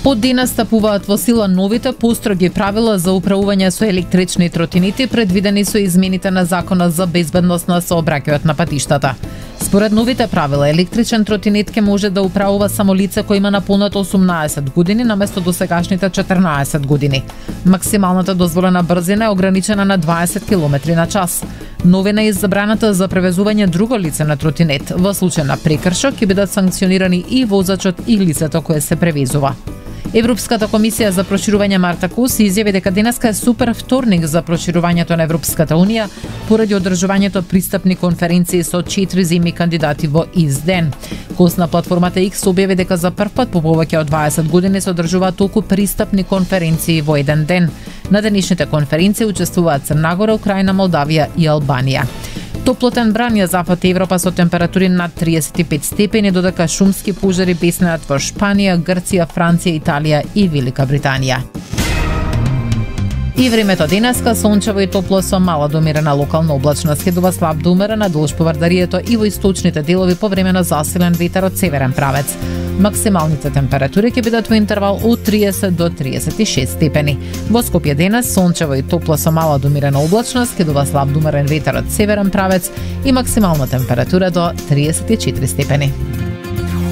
Од денес стапуваат во сила новите построги правила за управување со електрични тротинети, предвидени со измените на Законот за безбедност на сообраќајот на патиштата. Според новите правила, електричен тротинет ќе може да управува само лице кој има наполнато 18 години наместо досегашните 14 години. Максималната дозволена брзина е ограничена на 20 км на час. Новина е забраната за превезување друго лице на тротинет. Во случај на прекршок ќе бидат санкционирани и возачот и лицето кое се превезува. Европската комисија за проширување Марта Кос изјави дека денеска е супер вторник за проширувањето на Европската унија поради одржувањето пристапни конференции со 4 земји кандидати во ист ден. Кос на платформата X објави дека за прв пат по повеќе од 20 години се одржуваат толку пристапни конференции во еден ден. На денешните конференции учествуваат Црна Гора, Украина, Молдавија и Албанија. Топлотен бран ја зафати Европа со температури над 35 степени, додека шумски пожари беснеат во Шпанија, Грција, Франција, Италија и Велика Британија. И времето денеска сончево и топло со мала до умерена локална облачност, следува слаб до умерена долж поврдарието и во источните делови повремено засилен ветер од северен правец. Максималните температури ќе бидат во интервал од 30 до 36 степени. Во Скопје денес сончево и топло со мала до умерена облачност, следува слаб до умерен ветер од северен правец и максимална температура до 34 степени.